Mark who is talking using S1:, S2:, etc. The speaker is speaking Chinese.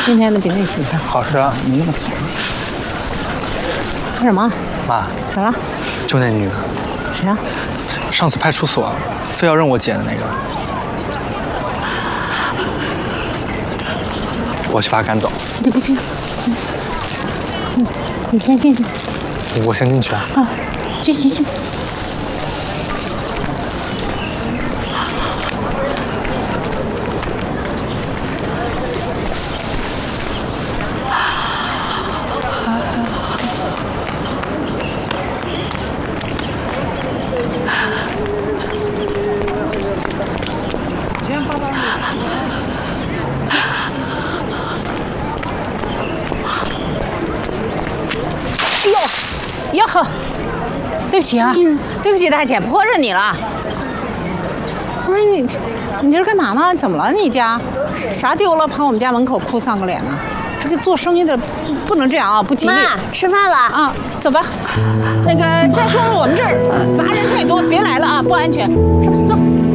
S1: 今天的饼里吃，
S2: 好吃啊，
S1: 没那么甜。干什么？
S2: 妈，
S1: 咋了？
S2: 就那女的，
S1: 谁啊？
S2: 上次派出所非要认我姐的那个，我去把她赶走。
S1: 你不去？你先进去。
S2: 我先进去啊。
S1: 啊，行。哟呵，对不起啊，对不起，大姐，泼着你了。不是你这是干嘛呢？怎么了？你家啥丢了？跑我们家门口哭丧个脸呢？这个做生意的不能这样啊，不吉利。
S3: 妈，吃饭了
S1: 啊，走吧。那个再说了，我们这儿杂人太多，别来了啊，不安全。是吧？走。